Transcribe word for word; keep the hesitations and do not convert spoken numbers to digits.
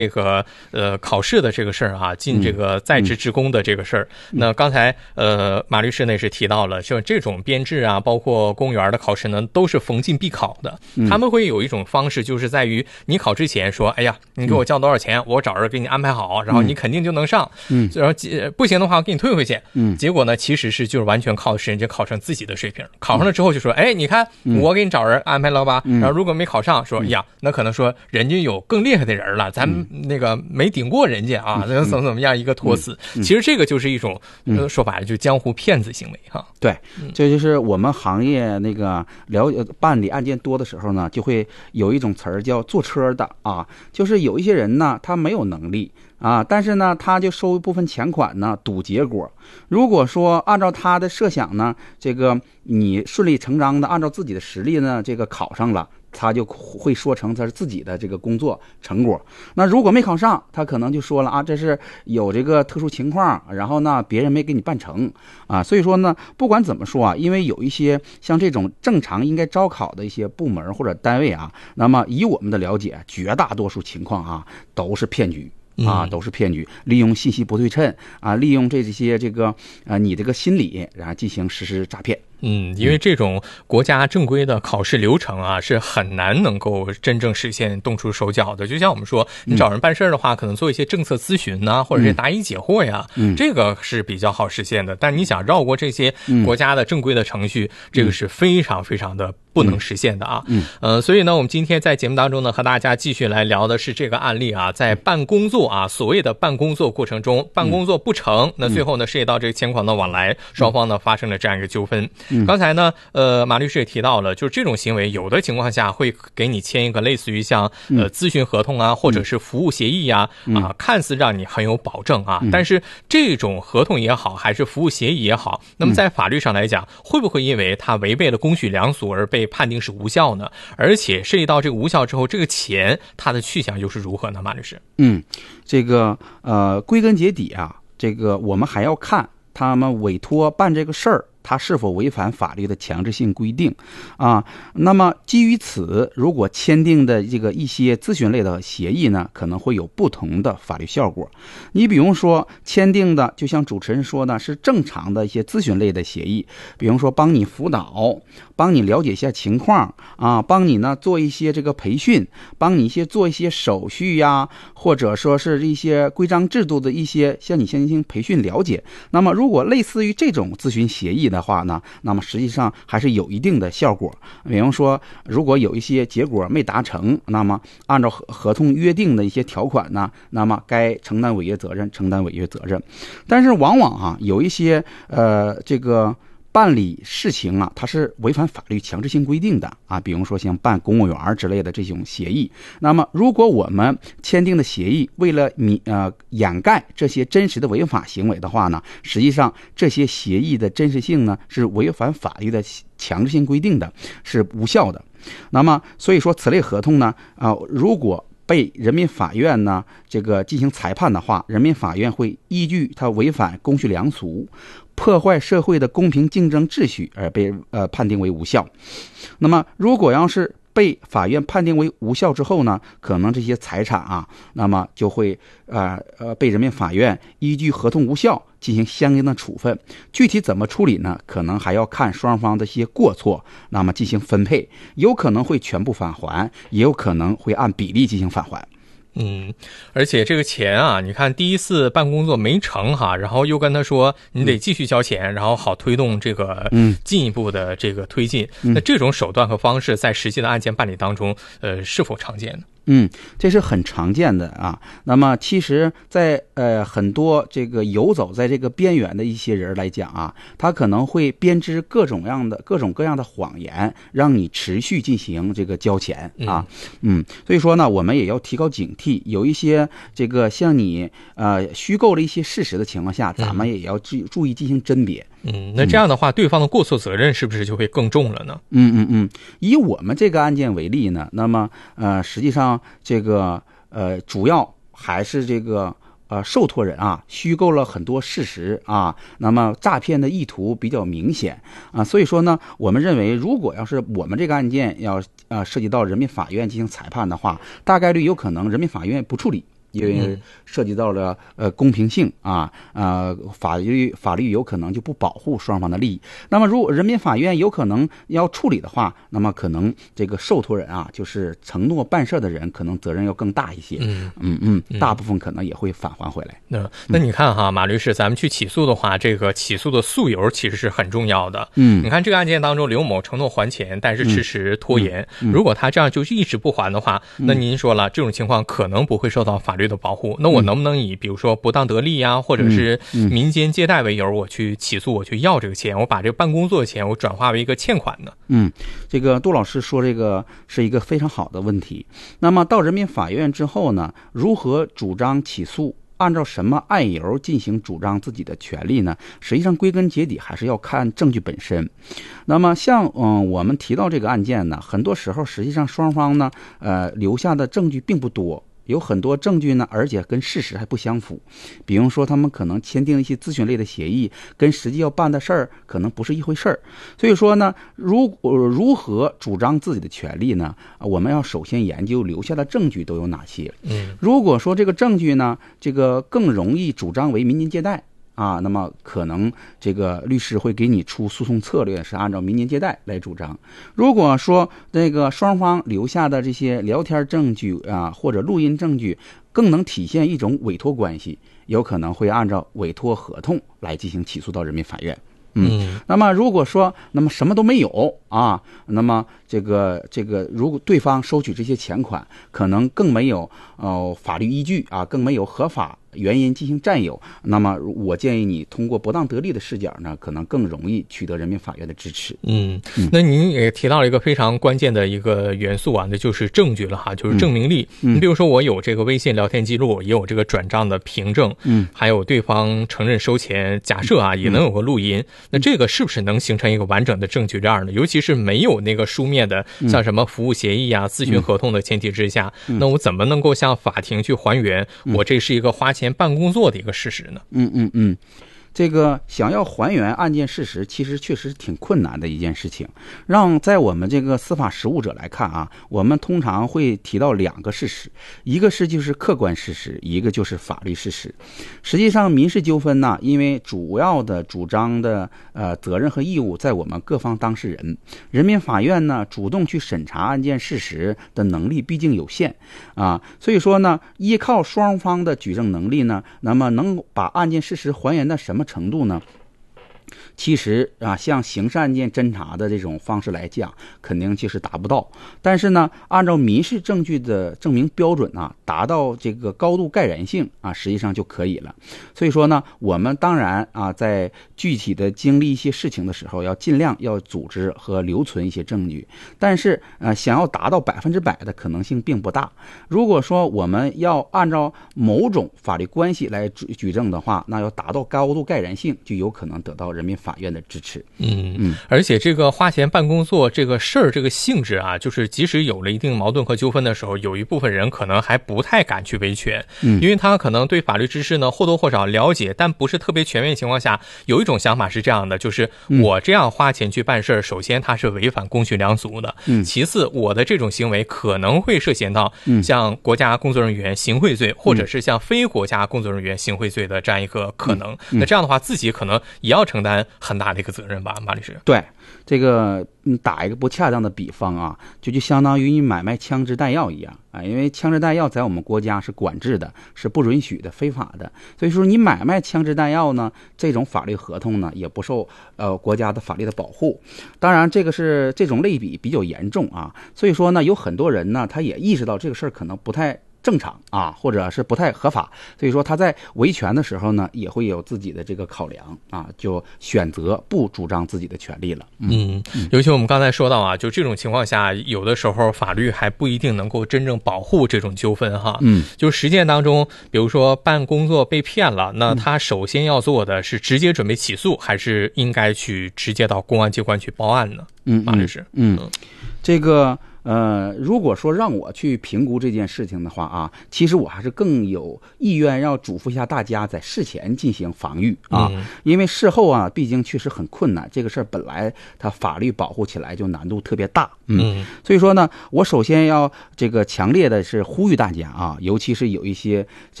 这个呃考试的这个事儿啊，进这个在职职工的这个事儿、嗯，那刚才呃马律师呢是提到了，就这种编制啊，包括公务员的考试呢，都是逢进必考的。 嗯、 他们会有一种方式，就是在于你考之前说，哎呀，你给我交多少钱，嗯、我找人给你安排好，然后你肯定就能上。嗯，然后不行的话，我给你退回去。嗯，结果呢，其实是就是完全靠人家考成自己的水平，考上了之后就说，哎，你看我给你找人安排了吧？嗯、然后如果没考上，说，哎呀，那可能说人家有更厉害的人了，咱那个没顶过人家啊，那怎么怎么样一个托死、嗯嗯，其实这个就是一种、呃、说白了就江湖骗子行为哈。 对，这就是我们行业那个了解办理案件多的时候呢，就会有一种词儿叫坐车的啊，就是有一些人呢，他没有能力啊，但是呢，他就收一部分钱款呢，赌结果。如果说按照他的设想呢，这个你顺理成章的按照自己的实力呢，这个考上了。他就会说成他是自己的这个工作成果。那如果没考上，他可能就说了啊，这是有这个特殊情况，然后呢，别人没给你办成啊。所以说呢，不管怎么说啊，因为有一些像这种正常应该招考的一些部门或者单位啊，那么以我们的了解，绝大多数情况啊都是骗局。啊，都是骗局，利用信息不对称啊，利用这些这个啊你这个心理，然后进行实施诈骗。 嗯，因为这种国家正规的考试流程啊，是很难能够真正实现动出手脚的。就像我们说，你找人办事的话，可能做一些政策咨询呐、啊，或者是答疑解惑呀，嗯，这个是比较好实现的。但你想绕过这些国家的正规的程序，这个是非常非常的不能实现的啊。嗯，呃，所以呢，我们今天在节目当中呢，和大家继续来聊的是这个案例啊，在办工作啊，所谓的办工作过程中，办工作不成，那最后呢，涉及到这个钱款的往来，双方呢发生了这样一个纠纷。刚才呢，呃，马律师也提到了，就是这种行为，有的情况下会给你签一个类似于像呃咨询合同啊，或者是服务协议呀、啊，啊，看似让你很有保证啊，但是这种合同也好，还是服务协议也好，那么在法律上来讲，会不会因为它违背了公序良俗而被判定是无效呢？而且涉及到这个无效之后，这个钱它的去向又是如何呢？马律师， 嗯，这个呃，归根结底啊，这个我们还要看他们委托办这个事儿。它是否违反法律的强制性规定啊？那么基于此，如果签订的这个一些咨询类的协议呢，可能会有不同的法律效果。你比如说签订的，就像主持人说的，是正常的一些咨询类的协议，比如说帮你辅导，帮你了解一下情况啊，帮你呢做一些这个培训，帮你一些做一些手续呀，或者说是一些规章制度的一些向你进行培训了解。那么如果类似于这种咨询协议的话呢，那么实际上还是有一定的效果。比方说，如果有一些结果没达成，那么按照合合同约定的一些条款呢，那么该承担违约责任，承担违约责任。但是往往啊，有一些呃这个。办理事情啊，它是违反法律强制性规定的啊，比如说像办公务员之类的这种协议。那么，如果我们签订的协议为了你呃掩盖这些真实的违法行为的话呢，实际上这些协议的真实性呢是违反法律的强制性规定的，是无效的。那么，所以说此类合同呢啊、呃，如果被人民法院呢这个进行裁判的话，人民法院会依据它违反公序良俗，破坏社会的公平竞争秩序而被呃判定为无效。那么如果要是被法院判定为无效之后呢，可能这些财产啊，那么就会呃呃被人民法院依据合同无效进行相应的处分。具体怎么处理呢？可能还要看双方的一些过错，那么进行分配，有可能会全部返还，也有可能会按比例进行返还。 嗯，而且这个钱啊，你看第一次办工作没成哈，然后又跟他说你得继续交钱，然后好推动这个进一步的这个推进。嗯、那这种手段和方式在实际的案件办理当中，呃，是否常见呢？ 嗯，这是很常见的啊。那么其实在呃很多这个游走在这个边缘的一些人来讲啊，他可能会编织各种样的各种各样的谎言，让你持续进行这个交钱啊。嗯, 嗯，所以说呢，我们也要提高警惕，有一些这个像你呃虚构了一些事实的情况下，咱们也要注注意进行甄别。 嗯，那这样的话，对方的过错责任是不是就会更重了呢？ 嗯嗯嗯，以我们这个案件为例呢，那么呃，实际上这个呃，主要还是这个呃受托人啊，虚构了很多事实啊，那么诈骗的意图比较明显啊，所以说呢，我们认为，如果要是我们这个案件要呃涉及到人民法院进行裁判的话，大概率有可能人民法院不处理。 因为涉及到了呃公平性啊，呃法律法律有可能就不保护双方的利益。那么如果人民法院有可能要处理的话，那么可能这个受托人啊，就是承诺办事的人，可能责任要更大一些。 嗯嗯嗯，大部分可能也会返还回来。 那那你看哈，马律师，咱们去起诉的话，这个起诉的诉由其实是很重要的。 嗯， 你看这个案件当中，刘某承诺还钱，但是迟迟拖延。 嗯嗯、 如果他这样就一直不还的话，那您说了，这种情况可能不会受到法律的保护。那我能不能以比如说不当得利呀、啊，或者是民间借贷为由，我去起诉，我去要这个钱，我把这个办工作的钱我转化为一个欠款呢？ 嗯，这个杜老师说这个是一个非常好的问题。那么到人民法院之后呢，如何主张起诉？按照什么案由进行主张自己的权利呢？实际上归根结底还是要看证据本身。那么像嗯我们提到这个案件呢，很多时候实际上双方呢呃留下的证据并不多。有很多证据呢，而且跟事实还不相符。比如说，他们可能签订一些咨询类的协议，跟实际要办的事儿可能不是一回事儿。所以说呢，如果如何主张自己的权利呢？我们要首先研究留下的证据都有哪些。 嗯， 如果说这个证据呢，这个更容易主张为民间借贷。啊，那么可能这个律师会给你出诉讼策略，是按照民间借贷来主张。如果说这个双方留下的这些聊天证据啊，或者录音证据更能体现一种委托关系，有可能会按照委托合同来进行起诉到人民法院。嗯，那么如果说那么什么都没有啊，那么这个这个如果对方收取这些钱款，可能更没有呃法律依据啊，更没有合法原因进行占有，那么我建议你通过不当得利的视角呢，可能更容易取得人民法院的支持。 嗯，那您也提到了一个非常关键的一个元素啊，那就是证据了哈，就是证明力。你、嗯、比如说我有这个微信聊天记录，也有这个转账的凭证，嗯，还有对方承认收钱，假设啊也能有个录音，嗯、那这个是不是能形成一个完整的证据链呢？尤其是没有那个书面的，像什么服务协议啊、咨询合同的前提之下，嗯、那我怎么能够向法庭去还原我这是一个花钱前办工作的一个事实呢？ 嗯嗯嗯，这个想要还原案件事实，其实确实挺困难的一件事情。让在我们这个司法实务者来看啊，我们通常会提到两个事实，一个是就是客观事实，一个就是法律事实。实际上，民事纠纷呢，因为主要的主张的呃责任和义务在我们各方当事人，人民法院呢主动去审查案件事实的能力毕竟有限啊，所以说呢，依靠双方的举证能力呢，那么能把案件事实还原到什么程度呢？其实啊，像刑事案件侦查的这种方式来讲，肯定就是达不到。但是呢，按照民事证据的证明标准啊，达到这个高度盖然性啊，实际上就可以了。所以说呢，我们当然啊，在具体的经历一些事情的时候，要尽量要组织和留存一些证据。但是呃，想要达到百分之百的可能性并不大。如果说我们要按照某种法律关系来举举证的话，那要达到高度盖然性，就有可能得到人民法院的支持。 嗯嗯，而且这个花钱办工作这个事儿，这个性质啊，就是即使有了一定矛盾和纠纷的时候，有一部分人可能还不太敢去维权，嗯，因为他可能对法律知识呢或多或少了解，但不是特别全面情况下，有一种想法是这样的，就是我这样花钱去办事儿，首先它是违反公序良俗的，嗯，其次我的这种行为可能会涉嫌到像国家工作人员行贿罪，或者是像非国家工作人员行贿罪的这样一个可能。那这样的话，自己可能也要承担很大的一个责任吧，马律师。 对，这个打一个不恰当的比方啊，就就相当于你买卖枪支弹药一样啊，因为枪支弹药在我们国家是管制的，是不允许的，非法的。所以说你买卖枪支弹药呢，这种法律合同呢，也不受呃国家的法律的保护。当然，这个是这种类比比较严重啊，所以说呢，有很多人呢，他也意识到这个事儿可能不太正常啊，或者是不太合法，所以说他在维权的时候呢，也会有自己的这个考量啊，就选择不主张自己的权利了。 嗯，嗯尤其我们刚才说到啊，就这种情况下，有的时候法律还不一定能够真正保护这种纠纷哈。嗯，就实践当中，比如说办工作被骗了，那他首先要做的是直接准备起诉，还是应该去直接到公安机关去报案呢？ 嗯， 法律是， 嗯，嗯这个呃，如果说让我去评估这件事情的话啊，其实我还是更有意愿要嘱咐一下大家在事前进行防御啊， 嗯、 因为事后啊，毕竟确实很困难，这个事儿本来它法律保护起来就难度特别大，嗯，嗯所以说呢，我首先要这个强烈的是呼吁大家啊，尤其是有一些